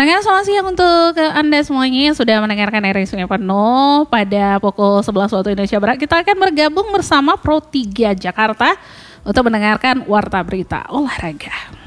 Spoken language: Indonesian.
Pendengar, selamat siang untuk Anda semuanya yang sudah mendengarkan RSU penuh pada pukul 11 waktu Indonesia Barat. Kita akan bergabung bersama Pro 3 Jakarta untuk mendengarkan Warta Berita Olahraga.